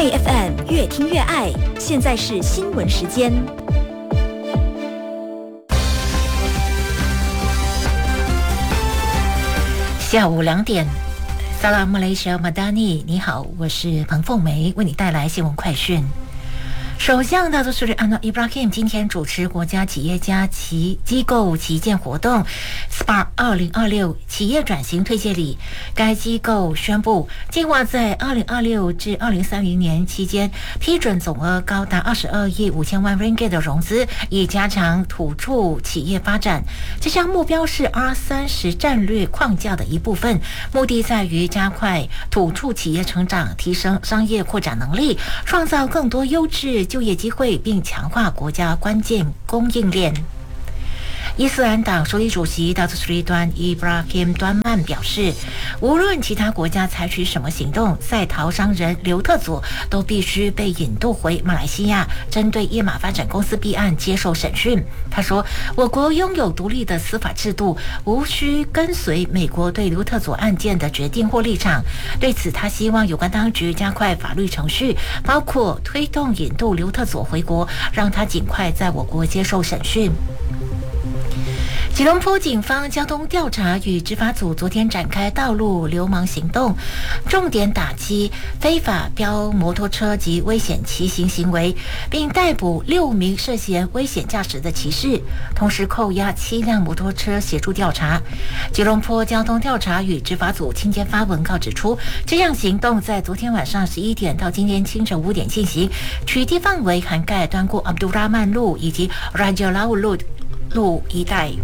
爱 FM 越听越爱，现在是新闻时间。 下午2点，萨拉马来西亚马达尼，你好，我是彭凤梅，为你带来新闻快讯。首相纳祖苏里安诺伊布拉希姆今天主持国家企业家机构旗舰活动 SPARK 2026企业转型推介礼。该机构宣布，计划在2026至2030年期间批准总额高达22亿5千万 ringgit 的融资，以加强土著企业发展。这项目标是 R30 战略框架的一部分，目的在于加快土著企业成长，提升商业扩展能力，创造更多优质就业机会，并强化国家关键供应链。伊斯兰党首席主席达祖斯里端伊布拉希姆端曼表示，无论其他国家采取什么行动，在逃商人刘特佐都必须被引渡回马来西亚，针对耶马发展公司弊案接受审讯。他说，我国拥有独立的司法制度，无需跟随美国对刘特佐案件的决定或立场。对此，他希望有关当局加快法律程序，包括推动引渡刘特佐回国，让他尽快在我国接受审讯。吉隆坡警方交通调查与执法组昨天展开道路流氓行动，重点打击非法飙摩托车及危险骑行行为，并逮捕6名涉嫌危险驾驶的骑士，同时扣押7辆摩托车协助调查。吉隆坡交通调查与执法组今天发文告指出，这项行动在昨天晚上11点到今天清晨5点进行，取缔范围涵盖端过阿卜杜拉曼路以及 Raja Laut 路一带。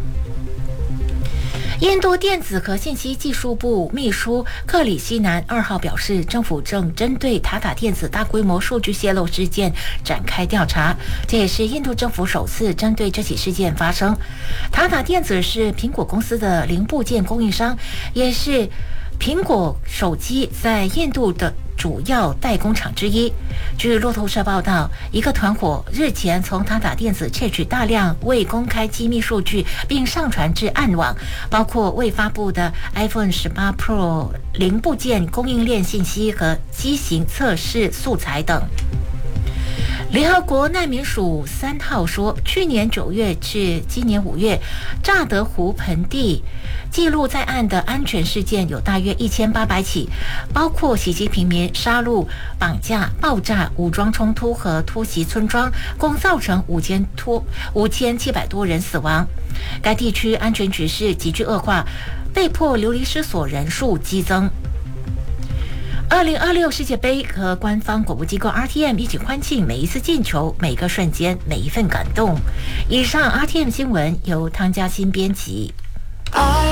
印度电子和信息技术部秘书克里希南2号表示，政府正针对塔塔电子大规模数据泄露事件展开调查，这也是印度政府首次针对这起事件发声。塔塔电子是苹果公司的零部件供应商，也是苹果手机在印度的主要代工厂之一。据路透社报道，一个团伙日前从塔塔电子窃取大量未公开机密数据，并上传至暗网，包括未发布的 iPhone 18 Pro 零部件供应链信息和机型测试素材等。联合国难民署3号说，去年9月至今年5月，乍得湖盆地记录在案的安全事件有大约1800起，包括袭击平民、杀戮、绑架、爆炸、武装冲突和突袭村庄，共造成5700多人死亡。该地区安全局势急剧恶化，被迫流离失所人数激增。2026世界杯和官方广播机构 RTM 一起欢庆每一次进球、每个瞬间、每一份感动。以上 RTM 新闻由汤嘉欣编辑。